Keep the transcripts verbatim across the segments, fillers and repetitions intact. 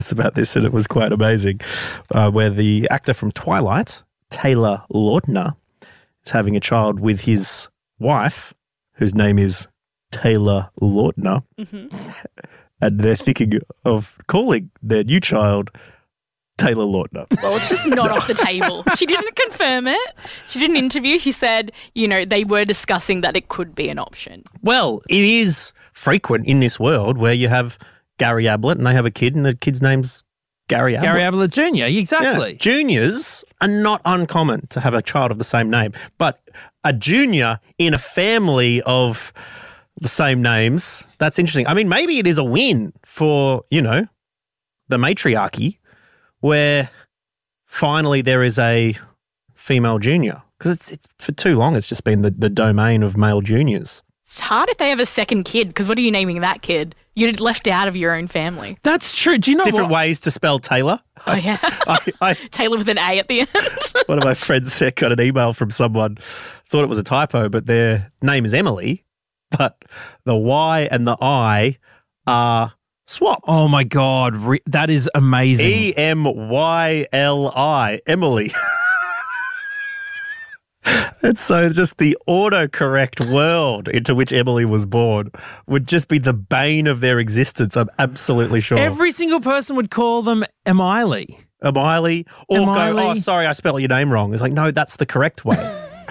about this, and it was quite amazing, uh, where the actor from Twilight, Taylor Lautner, is having a child with his wife, whose name is Taylor Lautner, mm-hmm. and they're thinking of calling their new child Taylor Lautner. Well, it's just not off the table. She didn't confirm it. She did an interview. She said, you know, they were discussing that it could be an option. Well, it is frequent in this world where you have Gary Ablett and they have a kid and the kid's name's Gary Ablett. Gary Ablett Junior, exactly. Yeah. Juniors are not uncommon to have a child of the same name, but a junior in a family of the same names, that's interesting. I mean, maybe it is a win for, you know, the matriarchy where finally there is a female junior, because it's, it's for too long it's just been the, the domain of male juniors. It's hard if they have a second kid, because what are you naming that kid? You're left out of your own family. That's true. Do you know Different what? ways to spell Taylor. Oh, yeah. I, I, Taylor with an A at the end. One of my friends said, got an email from someone, thought it was a typo, but their name is Emily, but the Y and the I are swapped. Oh, my God. Re- that is amazing. E M Y L I, Emily. And so just the autocorrect world into which Emily was born would just be the bane of their existence, I'm absolutely sure. Every single person would call them Emily. Emily, or Emily. go, oh, sorry, I spelled your name wrong. It's like, no, that's the correct way.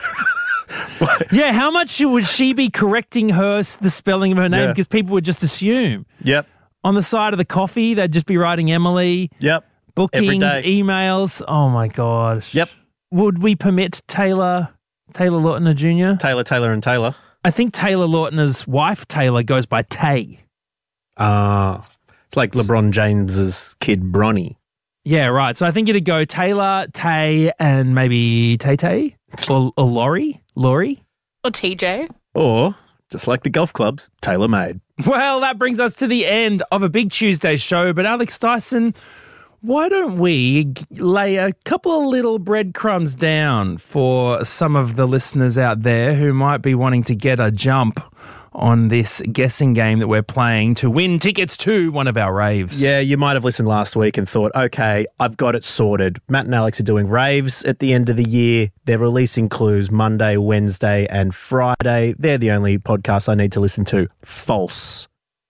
Yeah, how much would she be correcting her the spelling of her name? Yeah. Because people would just assume. Yep. On the side of the coffee, they'd just be writing Emily. Yep. Bookings, Every day. emails. Oh, my gosh. Yep. Would we permit Taylor, Taylor Lautner Junior? Taylor, Taylor and Taylor. I think Taylor Lautner's wife, Taylor, goes by Tay. Ah. Uh, it's like LeBron James's kid, Bronny. Yeah, right. So I think it'd go Taylor, Tay, and maybe Tay Tay? Or, or Laurie? Laurie? Or T J. Or, just like the golf clubs, tailor-made. Well, that brings us to the end of a big Tuesday show. But Alex Dyson, why don't we lay a couple of little breadcrumbs down for some of the listeners out there who might be wanting to get a jump on this guessing game that we're playing to win tickets to one of our raves? Yeah, you might have listened last week and thought, okay, I've got it sorted. Matt and Alex are doing raves at the end of the year. They're releasing clues Monday, Wednesday and Friday. They're the only podcasts I need to listen to. False.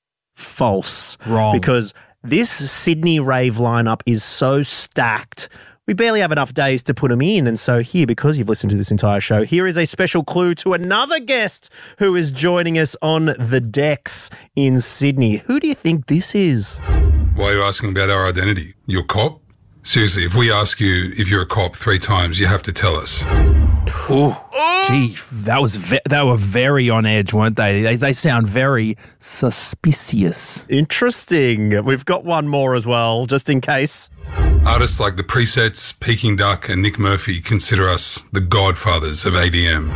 False. Wrong. Because this Sydney rave lineup is so stacked, we barely have enough days to put them in. And so here, because you've listened to this entire show, here is a special clue to another guest who is joining us on the decks in Sydney. Who do you think this is? Why are you asking about our identity? You're a cop? Seriously, if we ask you if you're a cop three times, you have to tell us. Oh, gee, that was ve- they were very on edge, weren't they? They they sound very suspicious. Interesting. We've got one more as well, just in case. Artists like The Presets, Peking Duck and Nick Murphy consider us the godfathers of A D M.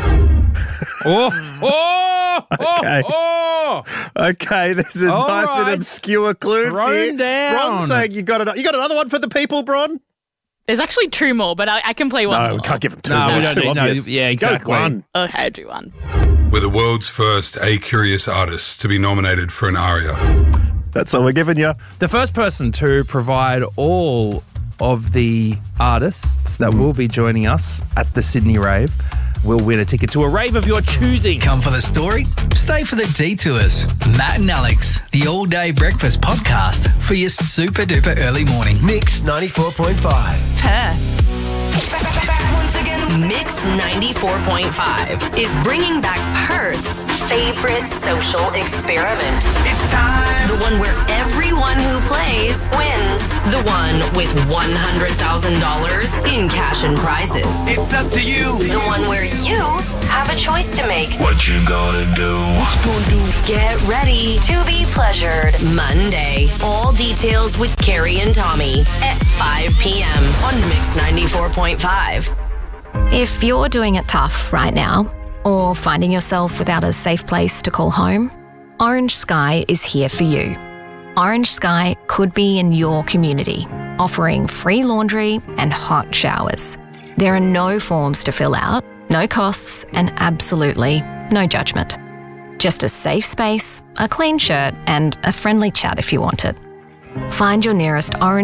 Oh, oh, Okay. oh, oh. Okay, there's a All nice and right. obscure clue Thrown here. down. Bron's saying you got it. You got another one for the people, Bron? There's actually two more, but I, I can play one No, more. we can't give him two. No, we That's don't too need- no, obvious. yeah, exactly. Go one. Okay, I'll do one. We're the world's first A-curious artists to be nominated for an ARIA. That's all we're giving you. The first person to provide all of the artists that will be joining us at the Sydney Rave will win a ticket to a rave of your choosing. Come for the story, stay for the detours. Matt and Alex, the all-day breakfast podcast for your super-duper early morning. Mix ninety-four point five. Perth. Mix ninety-four point five is bringing back Perth's favorite social experiment. It's time. The one where everyone who plays wins. The one with one hundred thousand dollars in cash and prizes. It's up to you. The one where you have a choice to make. What you gonna do? What you gonna do? Get ready to be pleasured Monday. All details with Carrie and Tommy at five p.m. on Mix ninety-four point five. If you're doing it tough right now, or finding yourself without a safe place to call home, Orange Sky is here for you. Orange Sky could be in your community, offering free laundry and hot showers. There are no forms to fill out, no costs, and absolutely no judgment. Just a safe space, a clean shirt, and a friendly chat if you want it. Find your nearest Orange